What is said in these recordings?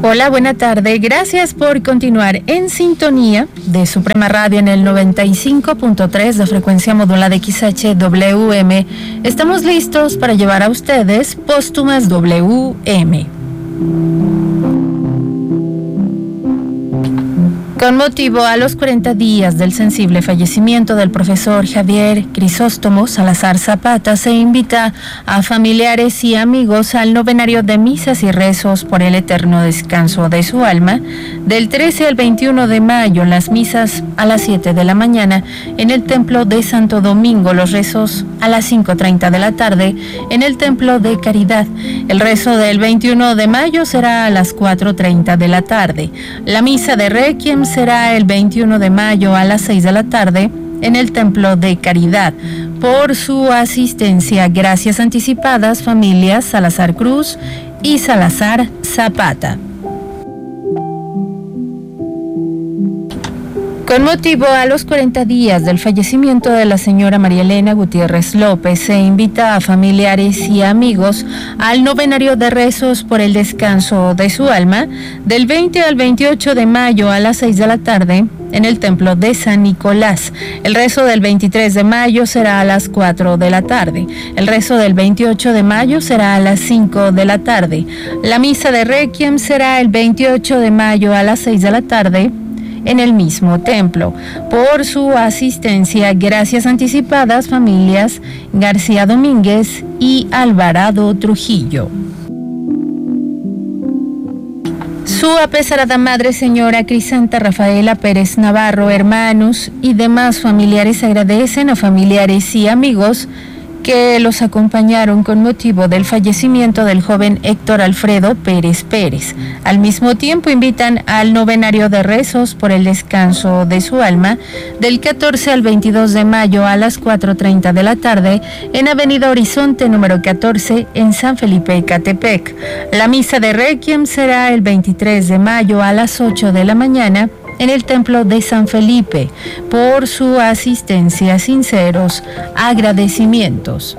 Hola, buena tarde. Gracias por continuar en sintonía de Suprema Radio en el 95.3 de frecuencia modulada XHWM. Estamos listos para llevar a ustedes Póstumas WM. Con motivo a los 40 días del sensible fallecimiento del profesor Javier Crisóstomo Salazar Zapata, se invita a familiares y amigos al novenario de misas y rezos por el eterno descanso de su alma, del 13 al 21 de mayo, las misas a las 7 de la mañana en el Templo de Santo Domingo, los rezos a las 5:30 de la tarde en el Templo de Caridad. El rezo del 21 de mayo será a las 4:30 de la tarde. La misa de Requiem será el 21 de mayo a las 6 de la tarde en el Templo de Caridad. Por su asistencia, gracias anticipadas, familias Salazar Cruz y Salazar Zapata. Con motivo a los 40 días del fallecimiento de la señora María Elena Gutiérrez López, se invita a familiares y amigos al novenario de rezos por el descanso de su alma, del 20 al 28 de mayo a las 6 de la tarde en el Templo de San Nicolás. El rezo del 23 de mayo será a las 4 de la tarde. El rezo del 28 de mayo será a las 5 de la tarde. La misa de Requiem será el 28 de mayo a las 6 de la tarde en el mismo templo. Por su asistencia, gracias anticipadas, familias García Domínguez y Alvarado Trujillo. Su apesarada madre, señora Crisanta Rafaela Pérez Navarro, hermanos y demás familiares agradecen a familiares y amigos que los acompañaron con motivo del fallecimiento del joven Héctor Alfredo Pérez Pérez. Al mismo tiempo invitan al novenario de rezos por el descanso de su alma del 14 al 22 de mayo a las 4:30 de la tarde en Avenida Horizonte número 14 en San Felipe Ecatepec. La misa de Requiem será el 23 de mayo a las 8 de la mañana en el Templo de San Felipe. Por su asistencia, sinceros agradecimientos.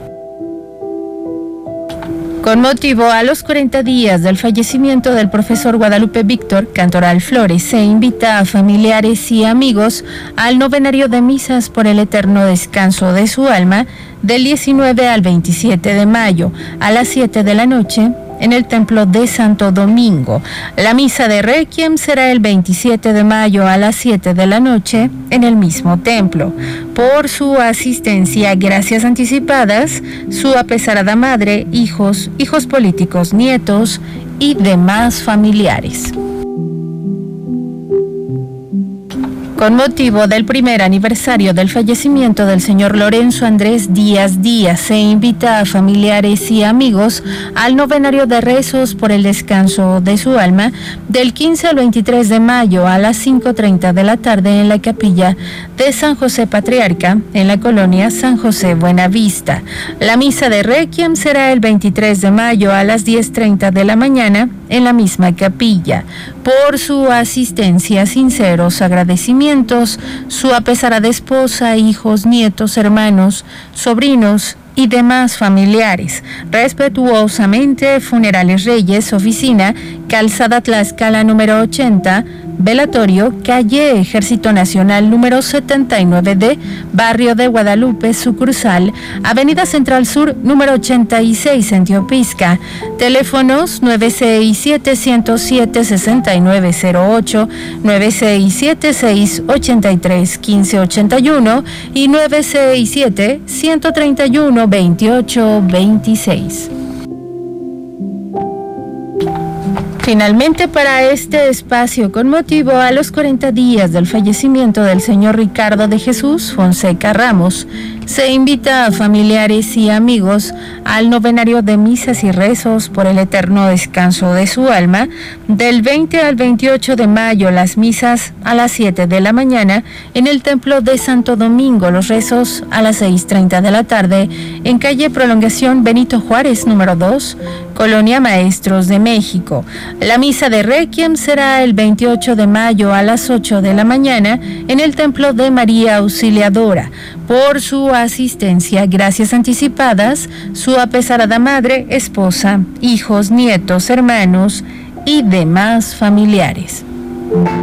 Con motivo a los 40 días del fallecimiento del profesor Guadalupe Víctor Cantoral Flores, se invita a familiares y amigos al novenario de misas por el eterno descanso de su alma, del 19 al 27 de mayo a las 7 de la noche en el Templo de Santo Domingo. La misa de Requiem será el 27 de mayo a las 7 de la noche en el mismo templo. Por su asistencia, gracias anticipadas, su apesarada madre, hijos políticos, nietos y demás familiares. Con motivo del primer aniversario del fallecimiento del señor Lorenzo Andrés Díaz Díaz, se invita a familiares y amigos al novenario de rezos por el descanso de su alma del 15 al 23 de mayo a las 5:30 de la tarde en la capilla de San José Patriarca, en la colonia San José Buenavista. La misa de Requiem será el 23 de mayo a las 10:30 de la mañana en la misma capilla. Por su asistencia, sinceros agradecimientos, su apesarada esposa, hijos, nietos, hermanos, sobrinos y demás familiares. Respetuosamente, Funerales Reyes, oficina, Calzada Tlaxcala número 80, velatorio, calle Ejército Nacional número 79D, Barrio de Guadalupe, sucursal, Avenida Central Sur número 86 en Teopisca. Teléfonos 967-107-6908, 967-683-1581 y 967-131-2826. Finalmente, para este espacio, con motivo a los 40 días del fallecimiento del señor Ricardo de Jesús Fonseca Ramos, se invita a familiares y amigos al novenario de misas y rezos por el eterno descanso de su alma, del 20 al 28 de mayo, las misas a las 7 de la mañana en el Templo de Santo Domingo, los rezos a las 6:30 de la tarde en calle Prolongación Benito Juárez número 2, Colonia Maestros de México. La misa de Requiem será el 28 de mayo a las 8 de la mañana en el Templo de María Auxiliadora. Por su asistencia, gracias anticipadas, su apesarada madre, esposa, hijos, nietos, hermanos y demás familiares.